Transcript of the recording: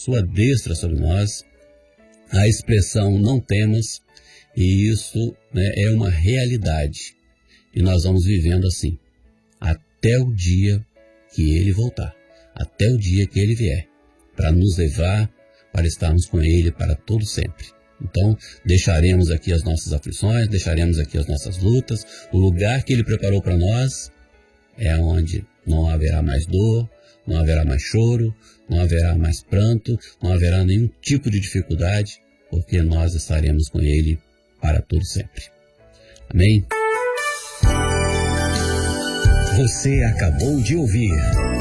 sua destra sobre nós, a expressão não temas, e isso, né, é uma realidade. E nós vamos vivendo assim, até o dia que Ele voltar, até o dia que Ele vier, para nos levar, para estarmos com Ele para todo sempre. Então, deixaremos aqui as nossas aflições, deixaremos aqui as nossas lutas. O lugar que Ele preparou para nós é onde não haverá mais dor, não haverá mais choro, não haverá mais pranto, não haverá nenhum tipo de dificuldade, porque nós estaremos com Ele para todo sempre. Amém? Você acabou de ouvir